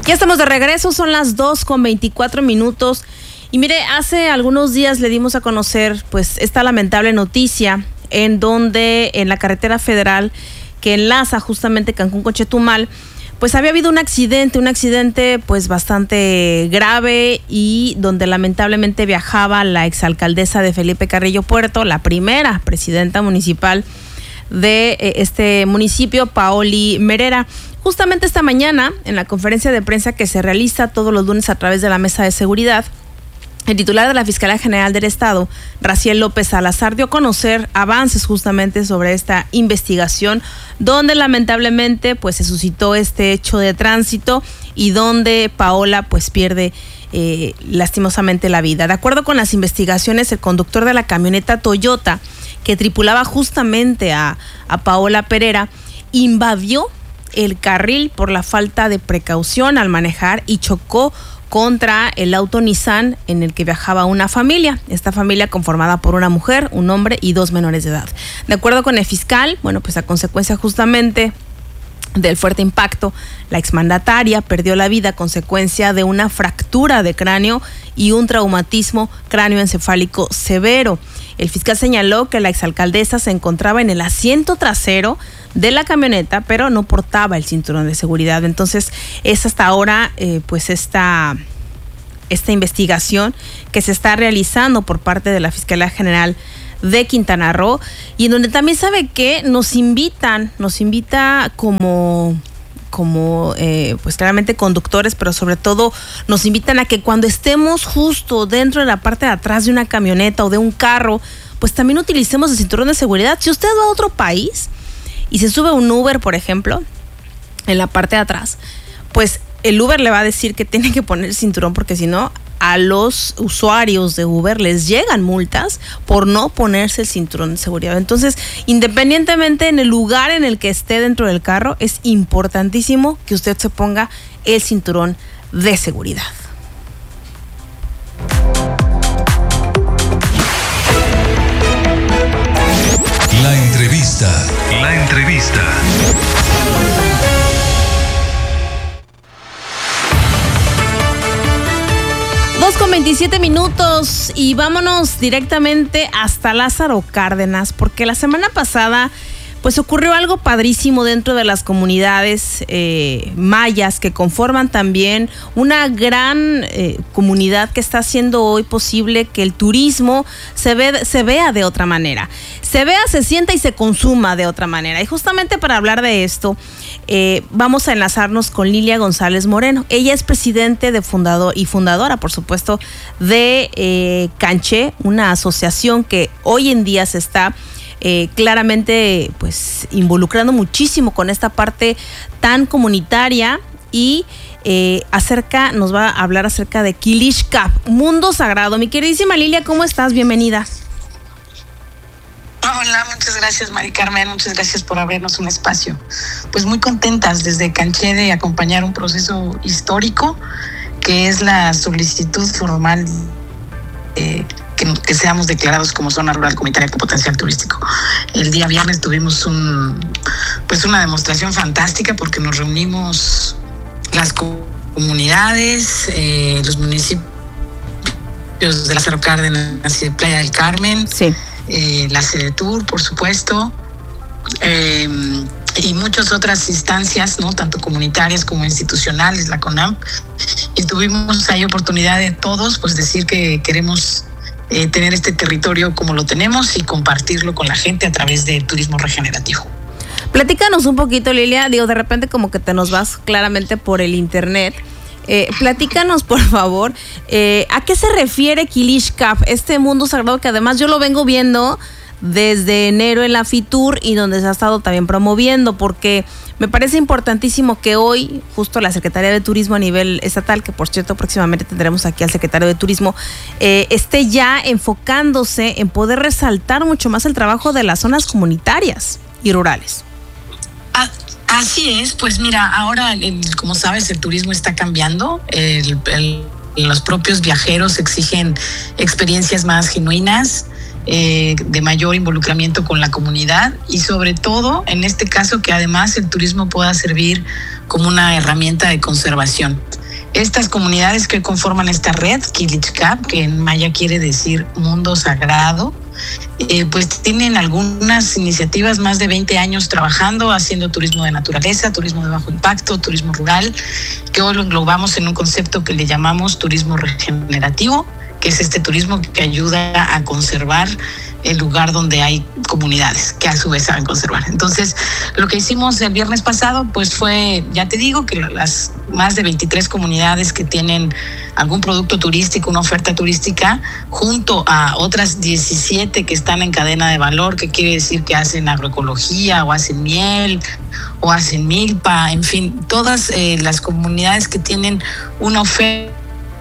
Ya estamos de regreso, son las 2:24. Y mire, hace algunos días le dimos a conocer pues esta lamentable noticia en donde en la carretera federal que enlaza justamente Cancún con Chetumal, pues había habido un accidente pues bastante grave y donde lamentablemente viajaba la exalcaldesa de Felipe Carrillo Puerto, la primera presidenta municipal de este municipio, Paoli Merera. Justamente esta mañana, en la conferencia de prensa que se realiza todos los lunes a través de la Mesa de Seguridad, el titular de la Fiscalía General del Estado, Raciel López Salazar, dio a conocer avances justamente sobre esta investigación, donde lamentablemente pues se suscitó este hecho de tránsito y donde Paola pues pierde lastimosamente la vida. De acuerdo con las investigaciones, el conductor de la camioneta Toyota que tripulaba justamente a Paola Pereira invadió el carril por la falta de precaución al manejar y chocó contra el auto Nissan en el que viajaba una familia. Esta familia conformada por una mujer, un hombre y 2 menores de edad. De acuerdo con el fiscal, bueno, pues a consecuencia justamente del fuerte impacto, la exmandataria perdió la vida a consecuencia de una fractura de cráneo y un traumatismo cráneoencefálico severo. El fiscal señaló que la exalcaldesa se encontraba en el asiento trasero de la camioneta, pero no portaba el cinturón de seguridad. Entonces, es hasta ahora pues esta investigación que se está realizando por parte de la Fiscalía General de Quintana Roo, y en donde también sabe que nos invita como pues claramente conductores, pero sobre todo nos invitan a que cuando estemos justo dentro de la parte de atrás de una camioneta o de un carro, pues también utilicemos el cinturón de seguridad. Si usted va a otro país y se sube a un Uber, por ejemplo, en la parte de atrás, pues el Uber le va a decir que tiene que poner el cinturón, porque si no, a los usuarios de Uber les llegan multas por no ponerse el cinturón de seguridad. Entonces, independientemente en el lugar en el que esté dentro del carro, es importantísimo que usted se ponga el cinturón de seguridad. La entrevista. 2:27 y vámonos directamente hasta Lázaro Cárdenas, porque la semana pasada pues ocurrió algo padrísimo dentro de las comunidades mayas que conforman también una gran comunidad que está haciendo hoy posible que el turismo se vea de otra manera, se vea, se sienta y se consuma de otra manera. Y justamente para hablar de esto vamos a enlazarnos con Lilia González Moreno. Ella es presidente de fundadora, por supuesto, de Canché, una asociación que hoy en día se está claramente pues involucrando muchísimo con esta parte tan comunitaria y nos va a hablar acerca de Kilixcap, Mundo Sagrado. Mi queridísima Lilia, ¿cómo estás? Bienvenida. Hola, muchas gracias, Mari Carmen, muchas gracias por abrirnos un espacio. Pues muy contentas desde Canché de acompañar un proceso histórico que es la solicitud formal que seamos declarados como zona rural comunitaria con potencial turístico. El día viernes tuvimos una demostración fantástica porque nos reunimos las comunidades, los municipios de Lázaro Cárdenas y de Playa del Carmen, sí. La Sedetur, por supuesto, y muchas otras instancias, ¿no? Tanto comunitarias como institucionales, la CONAM, y tuvimos ahí oportunidad de todos pues decir que queremos tener este territorio como lo tenemos y compartirlo con la gente a través del turismo regenerativo. Platícanos un poquito, Lilia, de repente como que te nos vas claramente por el internet. Platícanos, por favor, ¿a qué se refiere Kilixcap, este mundo sagrado que además yo lo vengo viendo desde enero en la FITUR y donde se ha estado también promoviendo? Porque me parece importantísimo que hoy justo la Secretaría de Turismo a nivel estatal, que por cierto próximamente tendremos aquí al secretario de Turismo, esté ya enfocándose en poder resaltar mucho más el trabajo de las zonas comunitarias y rurales. Así es, pues mira, ahora, como sabes, el turismo está cambiando, los propios viajeros exigen experiencias más genuinas, de mayor involucramiento con la comunidad y sobre todo, en este caso, que además el turismo pueda servir como una herramienta de conservación. Estas comunidades que conforman esta red, Quilichcap, que en maya quiere decir mundo sagrado, pues tienen algunas iniciativas, más de 20 años trabajando, haciendo turismo de naturaleza, turismo de bajo impacto, turismo rural, que hoy lo englobamos en un concepto que le llamamos turismo regenerativo, que es este turismo que ayuda a conservar el lugar donde hay comunidades que a su vez saben conservar. Entonces, lo que hicimos el viernes pasado, pues fue, ya te digo, que las más de 23 comunidades que tienen algún producto turístico, una oferta turística, junto a otras 17 que están en cadena de valor, que quiere decir que hacen agroecología o hacen miel o hacen milpa, en fin, todas las comunidades que tienen una oferta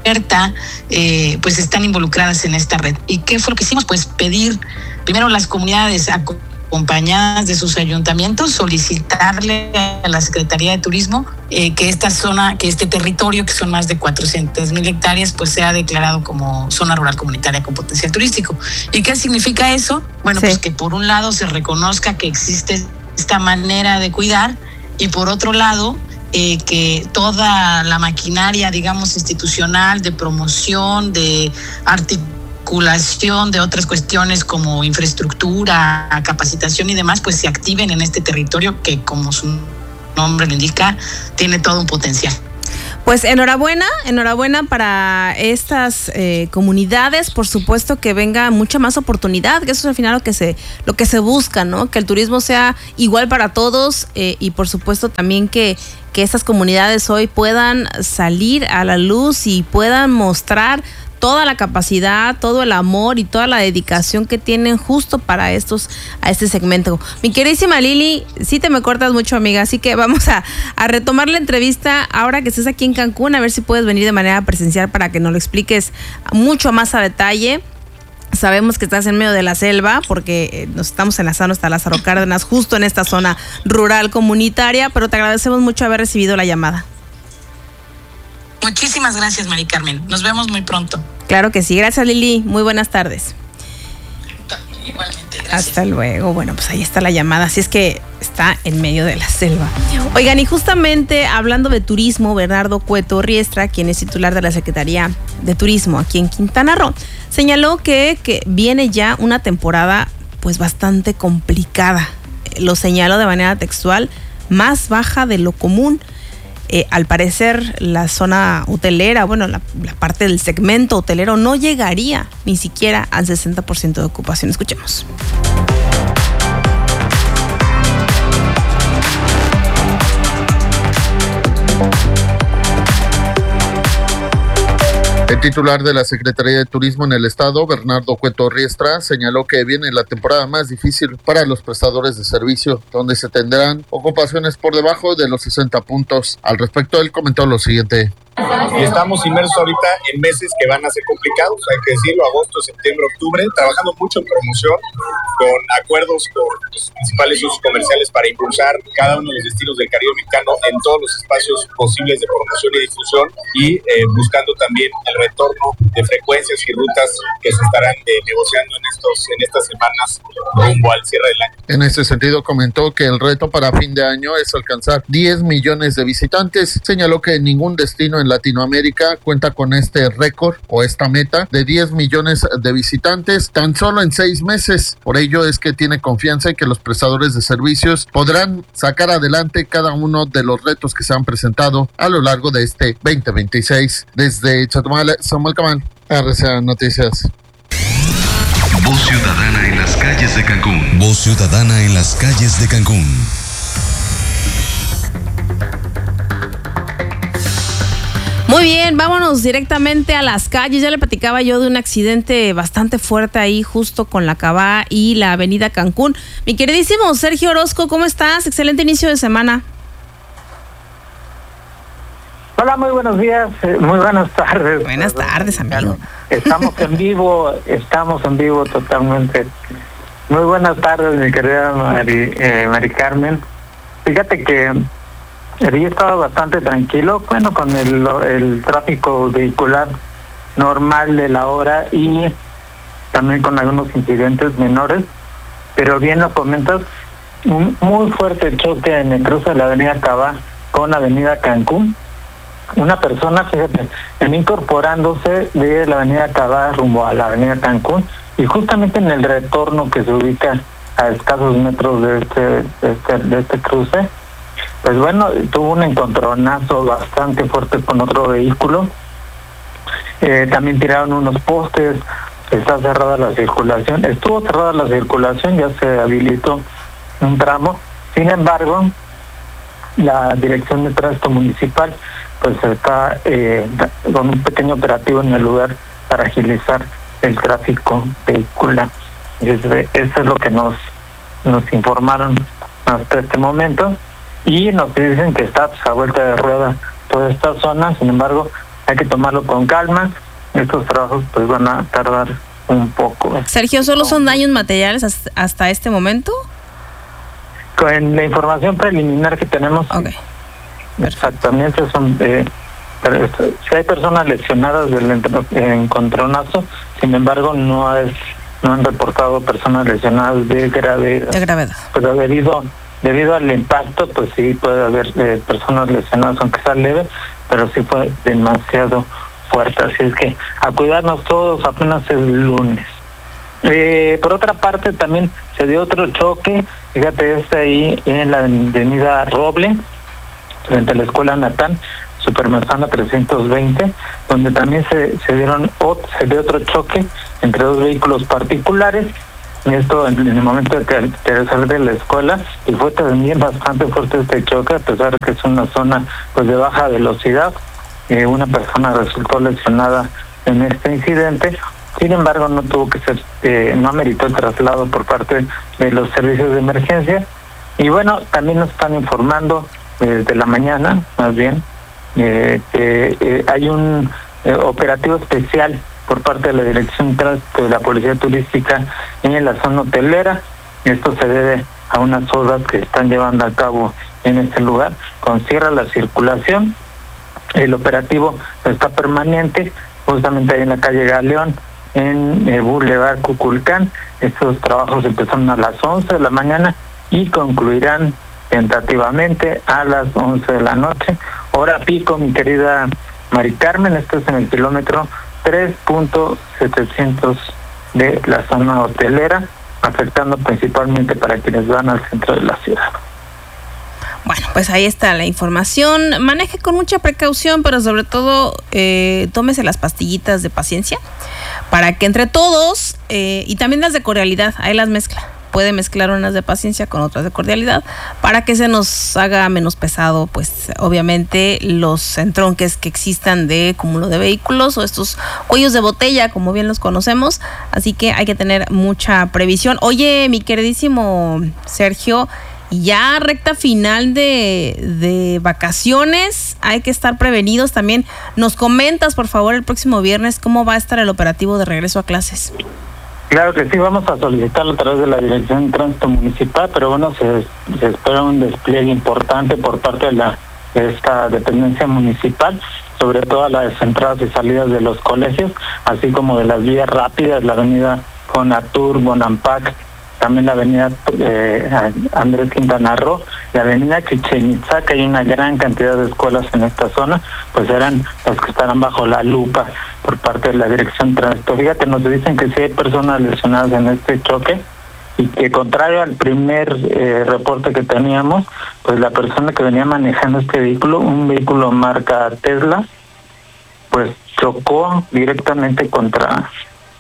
pues están involucradas en esta red. ¿Y qué fue lo que hicimos? Pues pedir primero a las comunidades acompañadas de sus ayuntamientos, solicitarle a la Secretaría de Turismo que esta zona, que este territorio, que son más de 400,000 hectáreas, pues sea declarado como zona rural comunitaria con potencial turístico. ¿Y qué significa eso? Bueno, pues que por un lado se reconozca que existe esta manera de cuidar, y por otro lado que toda la maquinaria, digamos, institucional, de promoción, de articulación de otras cuestiones como infraestructura, capacitación y demás, pues se activen en este territorio que, como su nombre lo indica, tiene todo un potencial. Pues enhorabuena para estas comunidades. Por supuesto que venga mucha más oportunidad, que eso es al final lo que se busca, ¿no? Que el turismo sea igual para todos, y por supuesto también que estas comunidades hoy puedan salir a la luz y puedan mostrar toda la capacidad, todo el amor y toda la dedicación que tienen justo para a este segmento. Mi queridísima Lili, sí te me cortas mucho, amiga, así que vamos a retomar la entrevista ahora que estés aquí en Cancún, a ver si puedes venir de manera presencial para que nos lo expliques mucho más a detalle. Sabemos que estás en medio de la selva porque nos estamos enlazando hasta Lázaro Cárdenas, justo en esta zona rural comunitaria, pero te agradecemos mucho haber recibido la llamada. Muchísimas gracias, Mari Carmen. Nos vemos muy pronto. Claro que sí. Gracias, Lili. Muy buenas tardes. Igualmente, gracias. Hasta luego. Bueno, pues ahí está la llamada. Así es que está en medio de la selva. Oigan, y justamente hablando de turismo, Bernardo Cueto Riestra, quien es titular de la Secretaría de Turismo aquí en Quintana Roo, señaló que viene ya una temporada pues bastante complicada. Lo señaló de manera textual, más baja de lo común. Al parecer la zona hotelera, bueno, la parte del segmento hotelero no llegaría ni siquiera al 60% de ocupación. Escuchemos. El titular de la Secretaría de Turismo en el Estado, Bernardo Cueto Riestra, señaló que viene la temporada más difícil para los prestadores de servicio, donde se tendrán ocupaciones por debajo de los 60 puntos. Al respecto, él comentó lo siguiente. Y estamos inmersos ahorita en meses que van a ser complicados, hay que decirlo, agosto, septiembre, octubre, trabajando mucho en promoción, con acuerdos con los principales socios comerciales para impulsar cada uno de los destinos del Caribe mexicano en todos los espacios posibles de promoción y difusión, y buscando también el retorno de frecuencias y rutas que se estarán negociando en estas semanas rumbo al cierre del año. En ese sentido, comentó que el reto para fin de año es alcanzar 10 millones de visitantes. Señaló que ningún destino en Latinoamérica cuenta con este récord o esta meta de 10 millones de visitantes tan solo en 6 meses. Por ello es que tiene confianza en que los prestadores de servicios podrán sacar adelante cada uno de los retos que se han presentado a lo largo de este 2026. Desde Chetumal, Samuel Camal, RCA Noticias. Voz Ciudadana en las calles de Cancún. Voz Ciudadana en las calles de Cancún. Muy bien, vámonos directamente a las calles. Ya le platicaba yo de un accidente bastante fuerte ahí justo con la Cabá y la avenida Cancún. Mi queridísimo Sergio Orozco, ¿cómo estás? Excelente inicio de semana. Hola, muy buenos días, muy buenas tardes. Buenas tardes, amigo. Estamos en vivo totalmente. Muy buenas tardes, mi querida Mari Carmen. Fíjate que el día estaba bastante tranquilo, bueno, con el tráfico vehicular normal de la hora y también con algunos incidentes menores, pero bien lo comentas, un muy fuerte choque en el cruce de la avenida Cabá con Avenida Cancún. Una persona, fíjate, venía incorporándose de la Avenida Cabá rumbo a la Avenida Cancún, y justamente en el retorno que se ubica a escasos metros de este cruce, pues bueno, tuvo un encontronazo bastante fuerte con otro vehículo. También tiraron unos postes. Está cerrada la circulación. Estuvo cerrada la circulación, ya se habilitó un tramo. Sin embargo, la Dirección de Tránsito Municipal pues está con un pequeño operativo en el lugar para agilizar el tráfico vehicular. Eso es lo que nos informaron hasta este momento, y nos dicen que está a vuelta de rueda toda esta zona. Sin embargo, hay que tomarlo con calma. Estos trabajos pues van a tardar un poco. Sergio, ¿solo son daños materiales hasta este momento? Con la información preliminar que tenemos, okay, exactamente son si hay personas lesionadas del encontronazo. Sin embargo, no han reportado personas lesionadas de gravedad. Pero debido al impacto, pues sí puede haber personas lesionadas, aunque sea leve, pero sí fue demasiado fuerte. Así es que a cuidarnos todos, apenas es lunes. Por otra parte, también se dio otro choque, fíjate, ahí en la avenida Roble, frente a la Escuela Natán, Supermanzana 320, donde también se dio otro choque entre dos vehículos particulares. Y esto en el momento de salir de la escuela, y fue también bastante fuerte este choque, a pesar de que es una zona pues de baja velocidad. Una persona resultó lesionada en este incidente. Sin embargo, no tuvo que ser, no ameritó el traslado por parte de los servicios de emergencia. Y bueno, también nos están informando desde la mañana, más bien, que hay un operativo especial por parte de la Dirección de Tránsito de la Policía Turística en la zona hotelera. Esto se debe a unas obras que están llevando a cabo en este lugar, con cierre la circulación. El operativo está permanente, justamente ahí en la calle Galeón, en Boulevard Cuculcán. Estos trabajos empezaron a las 11 de la mañana y concluirán tentativamente a las 11 de la noche. Hora pico, mi querida Mari Carmen, esto es en el kilómetro 3.700 de la zona hotelera, afectando principalmente para quienes van al centro de la ciudad. Bueno, pues ahí está la información. Maneje con mucha precaución, pero sobre todo tómese las pastillitas de paciencia para que entre todos, y también las de cordialidad, ahí las mezcla. Puede mezclar unas de paciencia con otras de cordialidad para que se nos haga menos pesado, pues obviamente los entronques que existan de cúmulo de vehículos o estos cuellos de botella, como bien los conocemos. Así que hay que tener mucha previsión. Oye, mi queridísimo Sergio, ya recta final de vacaciones, hay que estar prevenidos también. Nos comentas, por favor, el próximo viernes cómo va a estar el operativo de regreso a clases. Claro que sí, vamos a solicitarlo a través de la Dirección de Tránsito Municipal, pero bueno, se espera un despliegue importante por parte de esta dependencia municipal, sobre todo a las entradas y salidas de los colegios, así como de las vías rápidas, la avenida Conatur, Bonampak, también la avenida Andrés Quintana Roo, la avenida Chichén Itzá, que hay una gran cantidad de escuelas en esta zona, pues serán las que estarán bajo la lupa por parte de la Dirección de Tránsito. Fíjate, nos dicen que sí hay personas lesionadas en este choque, y que contrario al primer reporte que teníamos, pues la persona que venía manejando este vehículo, un vehículo marca Tesla, pues chocó directamente contra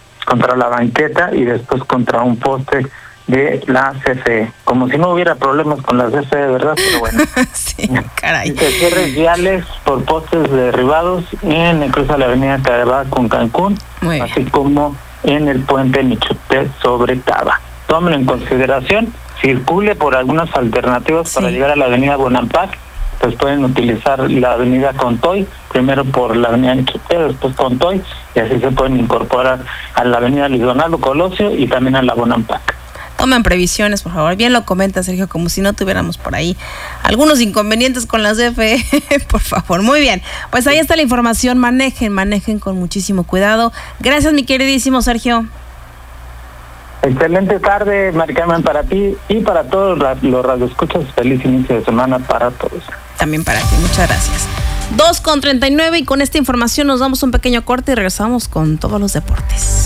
la banqueta y después contra un poste de la CFE, como si no hubiera problemas con la CFE, ¿verdad? Pero bueno. Sí, caray. Y cierres viales por postes derribados en el cruce de la avenida Cabá con Cancún, así como en el puente Michupé sobre Cava. Tómenlo en consideración, circule por algunas alternativas para llegar a la avenida Bonampak. Pues pueden utilizar la avenida Contoy, primero por la avenida Michupé, después Contoy, y así se pueden incorporar a la avenida Luis Donaldo Colosio y también a la Bonampak. Tomen previsiones, por favor. Bien lo comenta Sergio, como si no tuviéramos por ahí algunos inconvenientes con las CFE, por favor. Muy bien, pues ahí está la información. Manejen con muchísimo cuidado. Gracias, mi queridísimo Sergio. Excelente tarde, Mari Carmen, para ti y para todos los radioescuchas. Feliz inicio de semana para todos. también para ti. Muchas gracias. 2:39 y con esta información nos damos un pequeño corte y regresamos con todos los deportes.